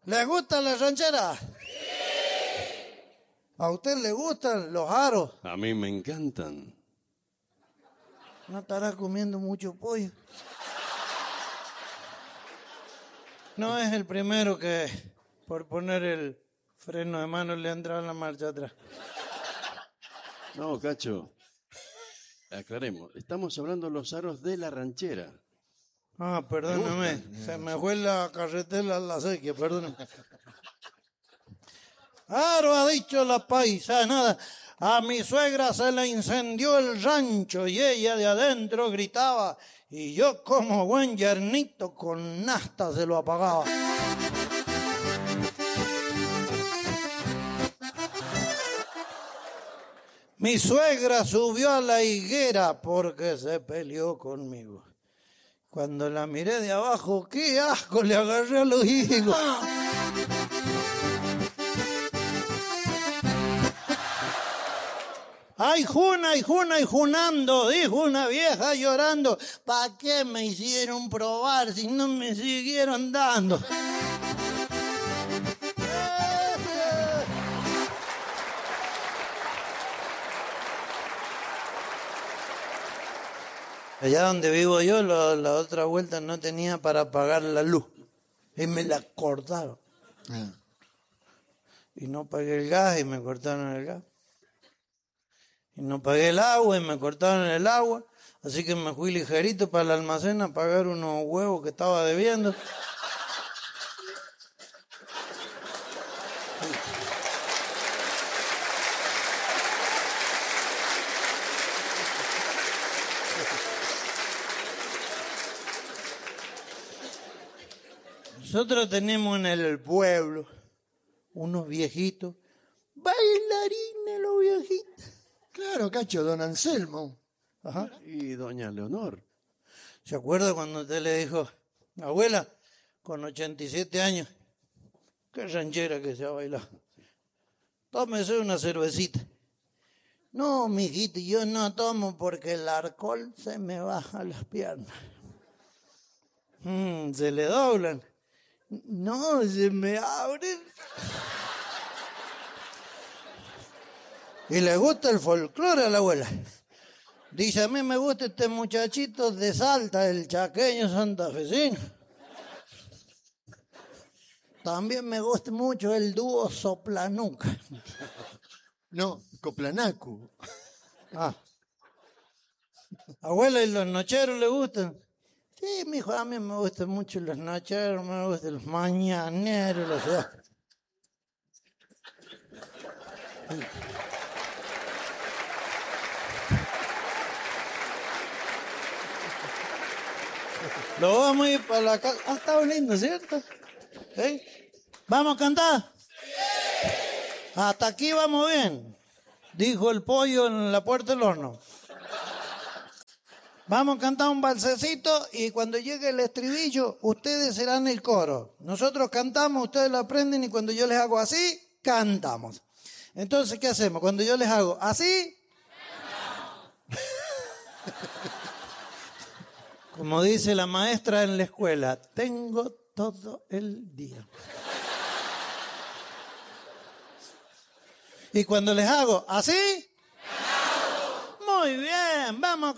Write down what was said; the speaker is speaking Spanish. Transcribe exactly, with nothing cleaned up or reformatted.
¿Le gusta la ranchera? Sí. ¿A usted le gustan los aros? A mí me encantan. ¿No estará comiendo mucho pollo? No es el primero que por poner el freno de mano le entra en la marcha atrás. No, Cacho. Aclaremos. Estamos hablando de los aros de la ranchera. Ah, perdóname. Se me fue la carretera a la sequía, perdóname. Aro, ha dicho la paisanada. A mi suegra se le incendió el rancho y ella de adentro gritaba. Y yo como buen yernito con nasta se lo apagaba. Mi suegra subió a la higuera porque se peleó conmigo. Cuando la miré de abajo, qué asco le agarré a los higos. Ay, juna, ay, juna, ay, junando, dijo una vieja llorando. ¿Para qué me hicieron probar si no me siguieron dando? Allá donde vivo yo, la, la otra vuelta no tenía para pagar la luz. Y me la cortaron. Ah. Y no pagué el gas y me cortaron el gas. Y no pagué el agua y me cortaron el agua. Así que me fui ligerito para el almacén a pagar unos huevos que estaba debiendo. Nosotros tenemos en el pueblo unos viejitos, bailarines los viejitos. Claro, Cacho, don Anselmo. Ajá. Y doña Leonor. ¿Se acuerda cuando usted le dijo, abuela, con ochenta y siete años, qué ranchera que se ha bailado? Tómese una cervecita. No, mijito, yo no tomo porque el alcohol se me baja las piernas. Mm, se le doblan. No, se me abren. Y le gusta el folclore a la abuela. Dice, a mí me gusta este muchachito de Salta, el chaqueño santafesino. También me gusta mucho el dúo Soplanuca. No, Coplanacu. Ah. Abuela, ¿y los nocheros le gustan? Sí, mijo, a mí me gustan mucho los nocheros, me gustan los mañaneros, los... Lo vamos a ir para la casa. Ah, está lindo, ¿cierto? ¿Eh? ¿Vamos a cantar? Sí. Hasta aquí vamos bien, dijo el pollo en la puerta del horno. Vamos a cantar un balsecito y cuando llegue el estribillo, ustedes serán el coro. Nosotros cantamos, ustedes lo aprenden y cuando yo les hago así, cantamos. Entonces, ¿qué hacemos? Cuando yo les hago así, cantamos. Como dice la maestra en la escuela, tengo todo el día. Y cuando les hago así, muy bien, vamos.